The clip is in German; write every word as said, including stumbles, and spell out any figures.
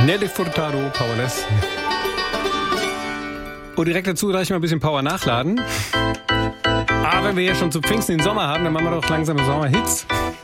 Nelly Furtado, Powerless. Und direkt dazu gleich mal ein bisschen Power nachladen. Aber wenn wir ja schon zu Pfingsten den Sommer haben, dann machen wir doch langsam Sommerhits.